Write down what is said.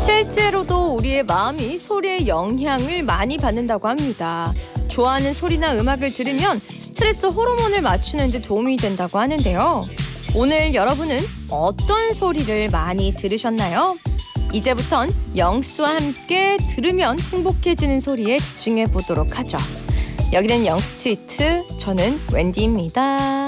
실제로도 우리의 마음이 소리의 영향을 많이 받는다고 합니다. 좋아하는 소리나 음악을 들으면 스트레스 호르몬을 맞추는 데 도움이 된다고 하는데요. 오늘 여러분은 어떤 소리를 많이 들으셨나요? 이제부턴 영스와 함께 들으면 행복해지는 소리에 집중해 보도록 하죠. 여기는 영스트리트, 저는 웬디입니다.